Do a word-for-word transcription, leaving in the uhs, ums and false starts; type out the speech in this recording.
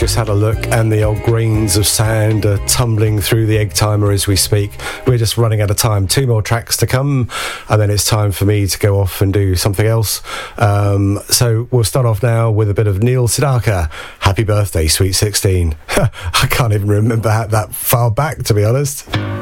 just had a look, and the old grains of sand are tumbling through the egg timer as we speak. We're just running out of time. Two more tracks to come, and then it's time for me to go off and do something else. Um, so we'll start off now with a bit of Neil Sedaka. Happy birthday, Sweet sixteen. I can't even remember that far back, to be honest.